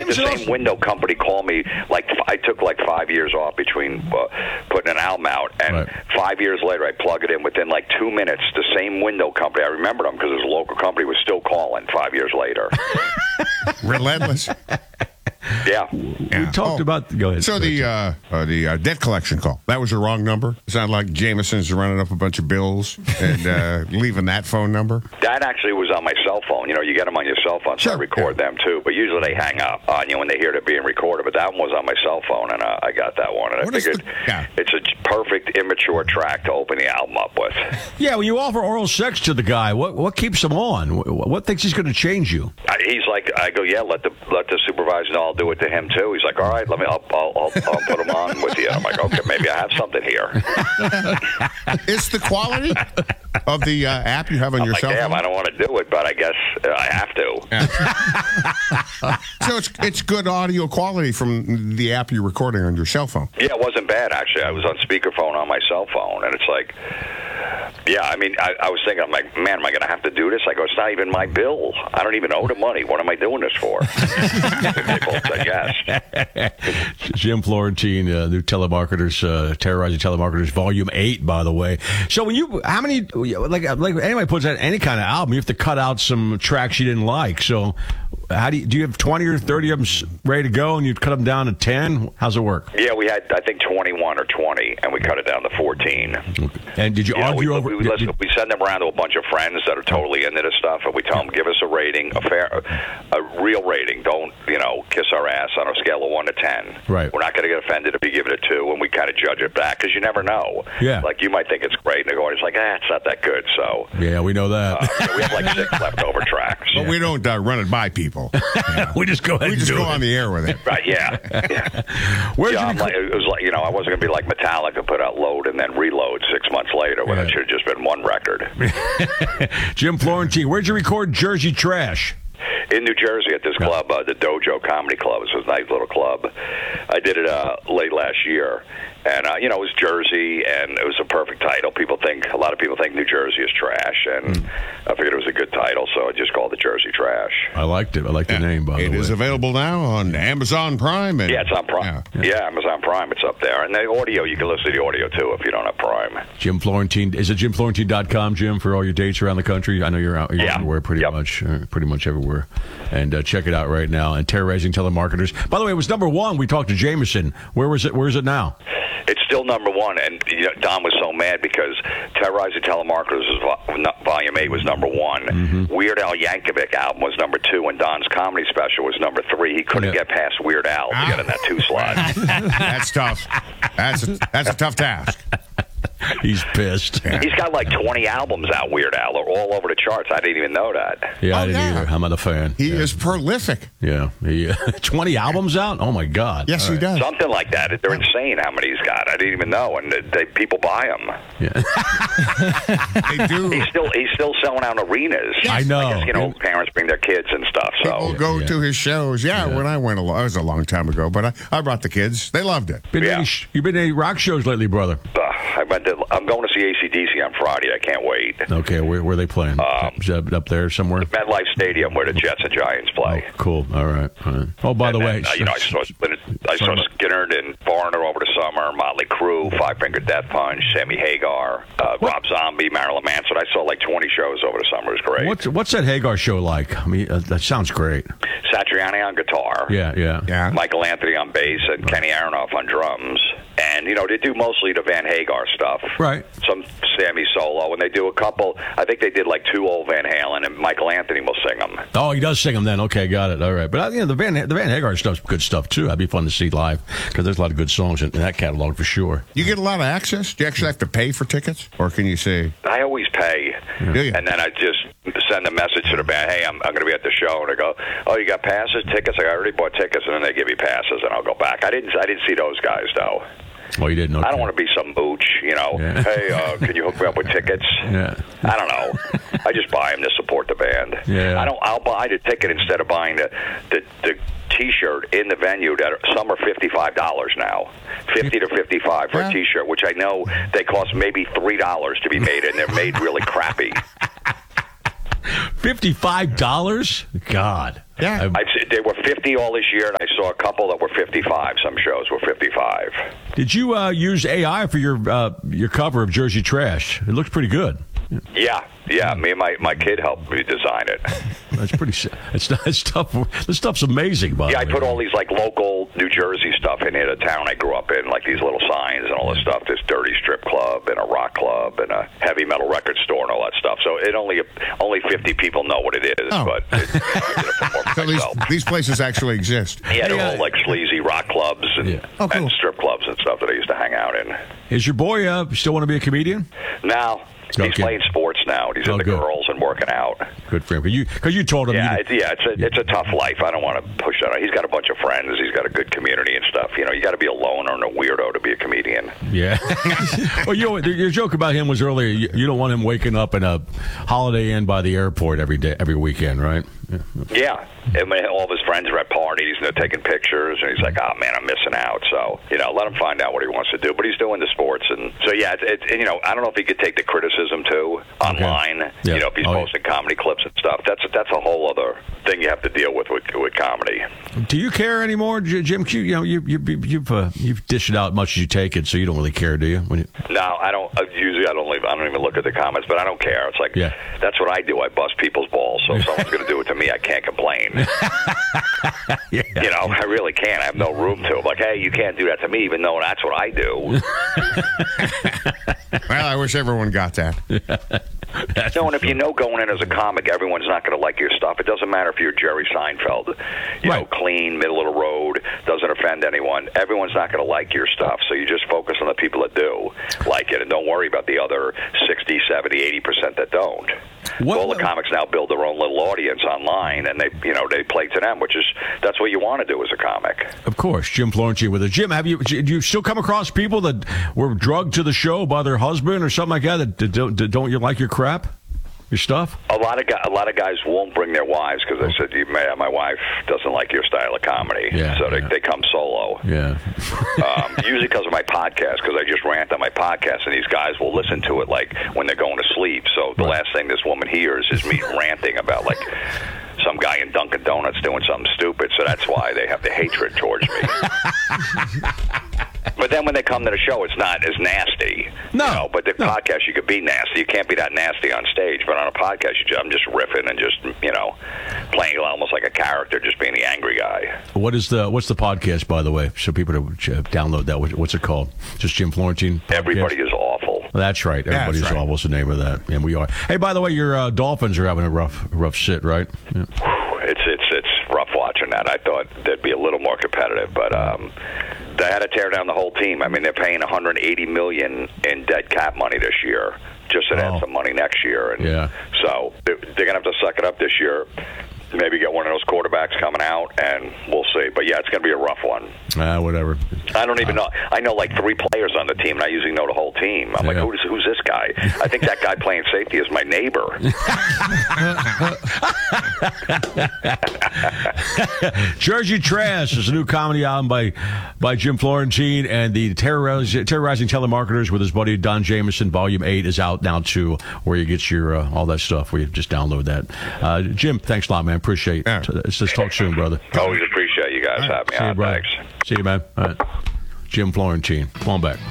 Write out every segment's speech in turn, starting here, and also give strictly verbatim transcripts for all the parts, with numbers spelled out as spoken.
the same also... window company called me. Like I took like five years off between uh, putting an album out, and right. five years later I plug it in. Within like two minutes, the same window company. I remember them because it was a local company. Was still calling five years later. Relentless. Yeah. yeah. We talked oh, about. Go ahead. So the uh, uh, the uh, debt collection call. That was the wrong number. It sounded like Jameson's running up a bunch of bills and uh, leaving that phone number. That actually was on my cell phone. You know, you get them on your cell phone, so sure. I record yeah. them too. But usually they hang up on you when they hear it being recorded. But that one was on my cell phone, and uh, I got that one. And what I figured the, yeah. it's a perfect immature track to open the album up with. Yeah, when you offer oral sex to the guy, what what keeps him on? What, what thinks he's going to change you? Uh, he's like, I go, yeah, let the let the supervisor know I'll do it to him too. He's like, all right, let me, I'll, I'll, I'll, I'll put him on with you. And I'm like, okay, maybe I have something here. It's the quality of the uh, app you have on I'm your like, cell damn, phone? I don't want to do it, but I guess uh, I have to. Yeah. So it's it's good audio quality from the app you're recording on your cell phone. Yeah, it wasn't bad, actually. I was on speakerphone on my cell phone, and it's like, yeah, I mean, I, I was thinking, I'm like, man, am I going to have to do this? I go, it's not even my bill. I don't even owe the money. What am I doing this for? They both said yes. Jim Florentine, uh, new telemarketers, uh, terrorizing telemarketers, volume eight, by the way. So when you, how many, like, like anybody puts out any kind of album, you have to cut out some tracks you didn't like. So how do you, do you have twenty or thirty of them ready to go and you cut them down to ten? How's it work? Yeah, we had, I think, twenty-one or twenty, and we cut it down to fourteen. Okay. And did you, you argue know, we, over? We, we, listen, we send them around to a bunch of friends that are totally into this stuff, and we tell them, give us a rating, a fair, a real rating. Don't, you know, kiss our ass on a scale of one to ten. Right. We're not going to get offended if you give it a two, and we kind of judge it back, because you never know. Yeah. Like, you might think it's great, and they're going, it's like, ah, it's not that good, so. Yeah, we know that. Uh, so we have like six leftover tracks. But yeah. we don't uh, run it by people. Yeah. We just go ahead we and just do go it. on the air with it. Right, yeah. yeah. Where'd yeah, you like, it was like, you know, I wasn't going to be like Metallica, put out Load and then Reload six months later when yeah. it should have just been one record. Jim Florentine, where'd you record Jersey Trash? In New Jersey at this club, uh, the Dojo Comedy Club. It's a nice little club. I did it uh, late last year. And, uh, you know, it was Jersey, and it was a perfect title. People think, a lot of people think New Jersey is trash, and mm. I figured it was a good title, so I just called it Jersey Trash. I liked it. I like the name, by it the way. It is available now on Amazon Prime. And, yeah, it's on Prime. Yeah. yeah, Amazon Prime, it's up there. And the audio, you can listen to the audio, too, if you don't have Prime. Jim Florentine. Is it jim florentine dot com, Jim, for all your dates around the country? I know you're out you're yeah. everywhere, pretty yep. much, uh, pretty much everywhere. And uh, check it out right now. And Terrorizing Telemarketers. By the way, it was number one. We talked to Jameson. Where was it? Where is it now? It's still number one, and you know, Don was so mad because Terrorizing Telemarketers was vo- Volume eight was number one. Mm-hmm. Weird Al Yankovic album was number two, and Don's comedy special was number three. He couldn't yeah. get past Weird Al to get in that two slot. That's tough. That's a, that's a tough task. He's pissed. Yeah. He's got like twenty albums out, Weird Al, all over the charts. I didn't even know that. Yeah, oh, I didn't yeah. either. I'm not a fan. He yeah. is prolific. Yeah. He, uh, twenty albums out? Oh, my God. Yes, all he right. does. Something like that. They're insane how many he's got. I didn't even know, and they, they, people buy them. Yeah. They do. He's still, he's still selling out arenas. Yes. I know. I guess, you know, yeah. parents bring their kids and stuff. So People go yeah. to his shows. Yeah, yeah, when I went, a lo- it was a long time ago, but I, I brought the kids. They loved it. Been yeah. any, you've been to any rock shows lately, brother? Uh, I went to, I'm going to see A C D C on Friday. I can't wait. Okay, where, where are they playing? Um, Is that up there somewhere? MetLife Stadium, where the Jets and Giants play. Oh, cool. All right. All right. Oh, by and the then, way, uh, you know, I saw, I saw Skinner and Foreigner over the summer, Motley Crue, Five Finger Death Punch, Sammy Hagar, uh, Rob Zombie, Marilyn Manson. I saw like twenty shows over the summer. It was great. What's what's that Hagar show like? I mean, uh, that sounds great. Satriani on guitar. Yeah, yeah, yeah. Michael Anthony on bass and right. Kenny Aronoff on drums. And, you know, they do mostly the Van Hagar stuff. Right. Some Sammy solo, and they do a couple. I think they did like two old Van Halen, and Michael Anthony will sing them. Oh, he does sing them then. Okay, got it. All right. But, you know, the Van the Van Hagar stuff's good stuff, too. That'd be fun to see live because there's a lot of good songs in, in that catalog for sure. You get a lot of access? Do you actually have to pay for tickets? Or can you say? I always pay. Yeah. Do you? And then I just send a message to the band, hey, I'm, I'm going to be at the show. And I go, oh, you got passes, tickets? I already bought tickets. And then they give me passes, and I'll go back. I didn't I didn't see those guys, though. Oh, you didn't know. I don't want to be some mooch, you know. Yeah. Hey, uh, can you hook me up with tickets? Yeah. I don't know. I just buy them to support the band. Yeah. I don't. I'll buy the ticket instead of buying the the, the T-shirt in the venue. That are, some are fifty-five dollars now, fifty to fifty-five for yeah. a T-shirt, which I know they cost maybe three dollars to be made, and they're made really crappy. Fifty-five dollars? God. Yeah. I'd say they were fifty all this year, and I saw a couple that were fifty-five. Some shows were fifty-five. Did you uh, use A I for your uh, your cover of Jersey Trash? It looks pretty good. Yeah, yeah. Me and my, my kid helped me design it. That's pretty. It's it's tough. This stuff's amazing, by Yeah, I the way. put all these like local New Jersey stuff in here, the town I grew up in, like these little signs and all this stuff. This dirty strip club and a rock club and a heavy metal record store and all that stuff. So it only only fifty people know what it is, Oh. but it, I did it for more So these, myself. these places actually exist. Yeah, they're Hey, uh, all like sleazy rock clubs and, Yeah. Oh, cool. and strip clubs and stuff that I used to hang out in. Is your boy uh, still want to be a comedian? Now he's Okay. playing sports now. He's Oh, into good. girls and working out. Good for him. Because you, 'cause you told him. Yeah, you, it's, yeah, it's a it's a tough life. I don't want to push that. He's got a bunch of friends. He's got a good community and stuff. You know, you got to be a loner and a weirdo to be a comedian. Yeah. Well, you know, your joke about him was earlier. You, you don't want him waking up in a Holiday Inn by the airport every day, every weekend, right? Yeah. Yeah, and when all of his friends are at parties and they're taking pictures, and he's like, "Oh man, I'm missing out." So you know, let him find out what he wants to do. But he's doing the sports, and so yeah, it's, it's and, you know, I don't know if he could take the criticism too online. Yeah. You know, if he's Oh, yeah. posting comedy clips and stuff, that's that's a whole other thing you have to deal with with, with comedy. Do you care anymore, J- Jim? You, you know, you, you, you've uh, you've dished it out as much as you take it, so you don't really care, do you? When you No, I don't. uh, Usually, I don't. Leave, I don't even look at the comments, but I don't care. It's like Yeah. that's what I do. I bust people's balls. So if someone's going to do it to me, I can't complain. yeah. You know, I really can't. I have no room to. I'm like, hey, you can't do that to me, even though that's what I do. Well, I wish everyone got that. No, and if you know going in as a comic, everyone's not going to like your stuff. It doesn't matter if you're Jerry Seinfeld. You know, Right. clean, middle of the road, doesn't offend anyone. Everyone's not going to like your stuff. So you just focus on the people that do like it, and don't worry about the other sixty, seventy, eighty percent that don't. What- All the comics now build their own little audience online, and they, you know, they play to them, which is that's what you want to do as a comic. Of course, Jim Florentine with us. Jim, have you do you still come across people that were drugged to the show by their husband or something like that? That, that don't, that don't you like your crap, your stuff? A lot of guys, a lot of guys won't bring their wives because they said, "You may, my wife doesn't like your style of comedy," Yeah, so they, yeah. they come solo. Yeah. um, usually because of my podcast, because I just rant on my podcast, and these guys will listen to it like when they're going to sleep. So the Right. last thing this woman hears is me ranting about like some guy in Dunkin' Donuts doing something stupid. So that's why they have the hatred towards me. But then when they come to the show, it's not as nasty. No, You know, but the no. podcast, you could be nasty. You can't be that nasty on stage. But on a podcast, you just, I'm just riffing and just, you know, playing almost like a character, just being the angry guy. What is the what's the podcast, by the way, so people to uh, download that? What- What's it called? Just Jim Florentine. podcast? Everybody is awful. That's right. Everybody's that's right. almost the name of that, and we are. Hey, by the way, your uh, Dolphins are having a rough, rough sit, right? Yeah. It's it's it's rough watching that. I thought they'd be a little more competitive, but um, they had to tear down the whole team. I mean, they're paying one hundred eighty million dollars in dead cap money this year, just to Oh. add some money next year. And Yeah. so they're, they're gonna have to suck it up this year. Maybe get one of those quarterbacks coming out, and we'll see. But yeah, it's going to be a rough one. Ah, whatever. I don't even know. I know like three players on the team, and I usually know the whole team. I'm like, Yeah. who's who's this guy? I think that guy playing safety is my neighbor. Jersey Trash is a new comedy album by by Jim Florentine, and the terrorizing, terrorizing telemarketers with his buddy Don Jameson. Volume eight is out now too, where you get your uh, all that stuff. Where you just download that. Uh, Jim, thanks a lot, man. Appreciate. Yeah. it. Let's just talk soon, brother. Always appreciate you guys having me See you, on. brother. Thanks. See you, man. All right. Jim Florentine. Come on back.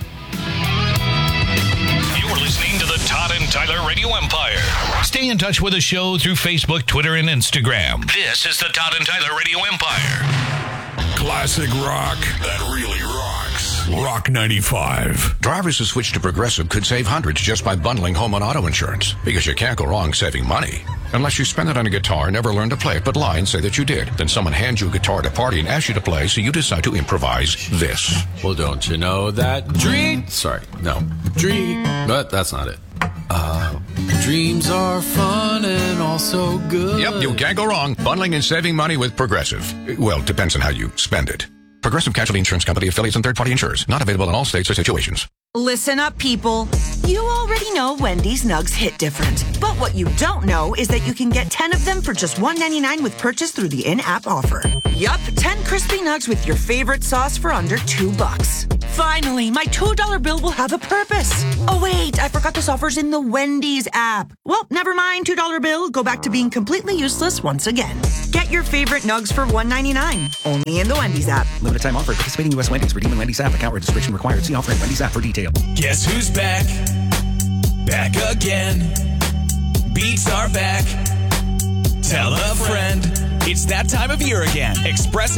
You're listening to the Todd and Tyler Radio Empire. Stay in touch with the show through Facebook, Twitter, and Instagram. This is the Todd and Tyler Radio Empire. Classic rock that really rocks. Rock ninety-five. Drivers who switch to Progressive could save hundreds just by bundling home and auto insurance. Because you can't go wrong saving money. Unless you spend it on a guitar, never learn to play it, but lie and say that you did. Then someone hands you a guitar at a party and asks you to play, so you decide to improvise this. Well, don't you know that dream? Sorry, no. Dream. But that's not it. Uh, dreams are fun and also good. Yep, you can't go wrong bundling and saving money with Progressive. Well, depends on how you spend it. Progressive Casualty Insurance Company, affiliates, and third-party insurers. Not available in all states or situations. Listen up, people. You already know Wendy's Nugs hit different. But what you don't know is that you can get ten of them for just one ninety-nine with purchase through the in-app offer. Yup, ten crispy nugs with your favorite sauce for under two bucks. Finally, my two dollar bill will have a purpose. Oh, wait, I forgot this offer's in the Wendy's app. Well, never mind, two dollar bill. Go back to being completely useless once again. Get your favorite nugs for one ninety-nine. Only in the Wendy's app. Limited time offer. Participating U S Wendy's. Redeem in Wendy's app. Account registration required. See offer in Wendy's app for details. Guess who's back? Back again. Beats are back. Tell a friend. It's that time of year again. Express